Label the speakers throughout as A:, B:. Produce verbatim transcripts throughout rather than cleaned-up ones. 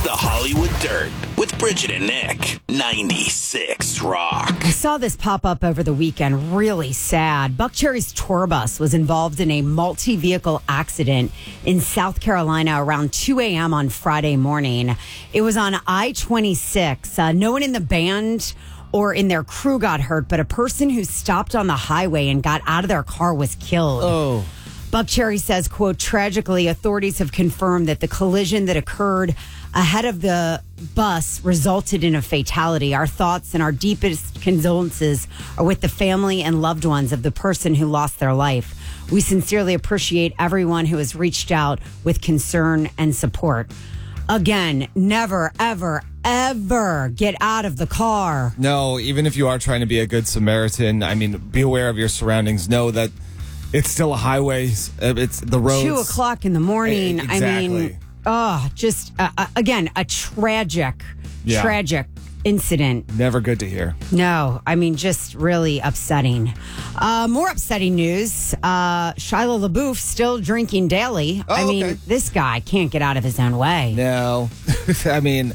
A: The Hollywood Dirt with Bridget and Nick. ninety-six Rock.
B: I saw this pop up over the weekend. Really sad. Buckcherry's tour bus was involved in a multi-vehicle accident in South Carolina around two a.m. on Friday morning. It was on I twenty-six. Uh, no one in the band or in their crew got hurt, but a person who stopped on the highway and got out of their car was killed.
C: Oh.
B: Buckcherry says, quote, tragically, authorities have confirmed that the collision that occurred ahead of the bus resulted in a fatality. Our thoughts and our deepest condolences are with the family and loved ones of the person who lost their life. We sincerely appreciate everyone who has reached out with concern and support. Again, never, ever, ever get out of the car.
C: No, even if you are trying to be a good Samaritan, I mean, be aware of your surroundings. Know that it's still a highway. It's the roads.
B: Two o'clock in the morning.
C: Exactly.
B: I mean, oh, just, uh, uh, again, a tragic,
C: Yeah.
B: tragic incident.
C: Never good to hear.
B: No, I mean, just really upsetting. Uh, more upsetting news. Uh, Shia LaBeouf still drinking daily.
C: Oh,
B: I mean,
C: okay.
B: this guy can't get out of his own way.
C: No. I mean,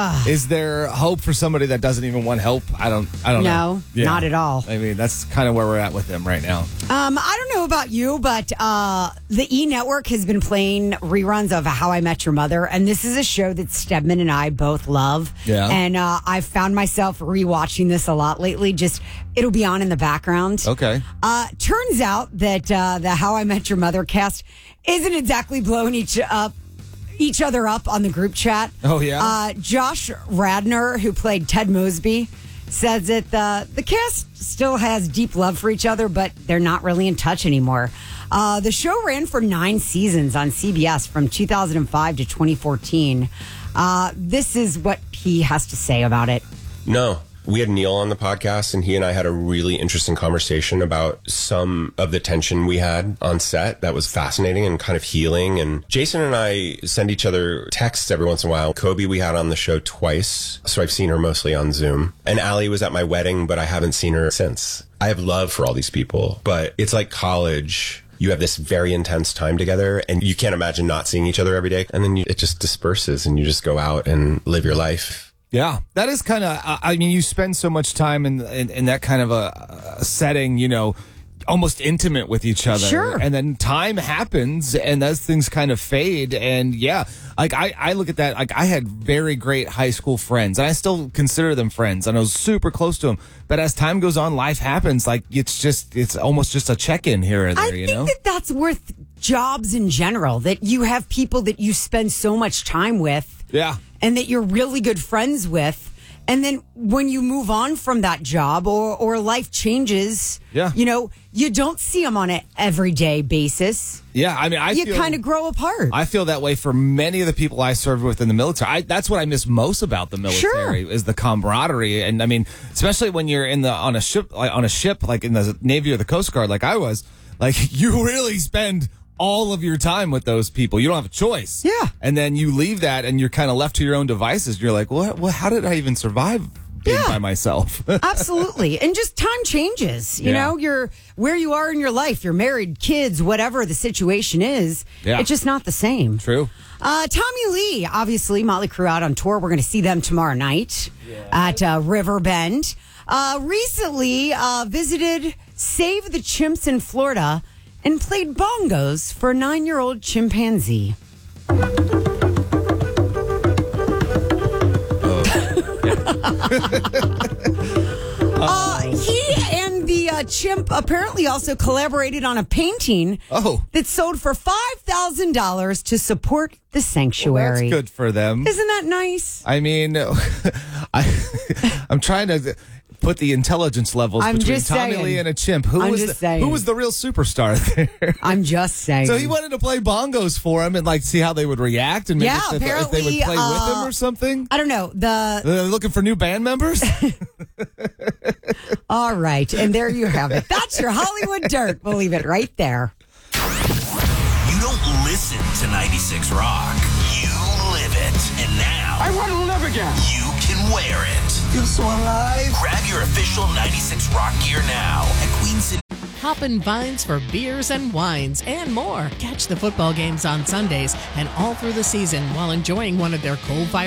C: is there hope for somebody that doesn't even want help? I don't I don't know.
B: No, not at all.
C: I mean, that's kind of where we're at with him right now.
B: Um, I don't know about you, but uh, the E! Network has been playing reruns of How I Met Your Mother, and this is a show that Stedman and I both love.
C: Yeah.
B: And uh, I've found myself rewatching this a lot lately. Just it'll be on in the background.
C: Okay.
B: Uh, turns out that uh, the How I Met Your Mother cast isn't exactly blowing each up. each other up on the group chat.
C: Oh, yeah?
B: Uh, Josh Radnor, who played Ted Mosby, says that the, the cast still has deep love for each other, but they're not really in touch anymore. Uh, the show ran for nine seasons on C B S from two thousand five to twenty fourteen. Uh, this is what he has to say about it.
D: No. We had Neil on the podcast, and he and I had a really interesting conversation about some of the tension we had on set that was fascinating and kind of healing. And Jason and I send each other texts every once in a while. Kobe we had on the show twice, so I've seen her mostly on Zoom. And Allie was at my wedding, but I haven't seen her since. I have love for all these people, but it's like college. You have this very intense time together, and you can't imagine not seeing each other every day. And then you, it just disperses, and you just go out and live your life.
C: Yeah, that is kind of, I mean, you spend so much time in, in, in that kind of a, a setting, you know, almost intimate with each other.
B: Sure.
C: And then time happens and those things kind of fade. And yeah, like I, I look at that, like I had very great high school friends and I still consider them friends and I was super close to them. But as time goes on, life happens. Like it's just, it's almost just a check-in here or there,
B: I
C: you
B: think
C: know?
B: that that's worth jobs in general, that you have people that you spend so much time with.
C: Yeah.
B: And that you're really good friends with. And then when you move on from that job or, or life changes,
C: Yeah.
B: you know, you don't see them on an everyday basis.
C: Yeah, I mean, I
B: you
C: feel,
B: kind of grow apart.
C: I feel that way for many of the people I served with in the military. I, that's what I miss most about the military
B: Sure.
C: is the camaraderie. And I mean, especially when you're in the on a ship, like on a ship, like in the Navy or the Coast Guard, like I was, like you really spend all of your time with those people. You don't have a choice.
B: Yeah.
C: And then you leave that and you're kind of left to your own devices. You're like, what? Well, how did I even survive being
B: Yeah.
C: by myself?
B: Absolutely. And just time changes. You
C: Yeah.
B: know, you're where you are in your life. You're married, kids, whatever the situation is.
C: Yeah.
B: It's just not the same.
C: True.
B: Uh, Tommy Lee, obviously, Motley Crue out on tour. We're going to see them tomorrow night at uh, Riverbend. Uh, recently uh, visited Save the Chimps in Florida and played bongos for a nine-year-old chimpanzee. uh, he and the uh, chimp apparently also collaborated on a painting
C: Oh.
B: that sold for five thousand dollars to support the sanctuary.
C: That's good for them.
B: Isn't that nice?
C: I mean, I, I'm trying to put the intelligence levels
B: I'm
C: between
B: just
C: Tommy
B: saying.
C: Lee and a chimp. Who
B: I'm
C: was
B: just
C: the,
B: saying.
C: who was the real superstar there?
B: I'm just saying.
C: So he wanted to play bongos for him and like see how they would react and maybe
B: Yeah,
C: if, if they would
B: apparently,
C: play with
B: uh,
C: him or something.
B: I don't know. The
C: They're looking for new band members.
B: All right. And there you have it. That's your Hollywood Dirt. We'll leave it right there.
A: You don't listen to ninety-six Rock. You live it. And now
E: I want to live again.
A: you can wear it.
E: Feel so alive.
A: Grab your official ninety-six Rock gear now at Queen City.
F: Poppin' Vines for beers and wines and more. Catch the football games on Sundays and all through the season while enjoying one of their coal-fired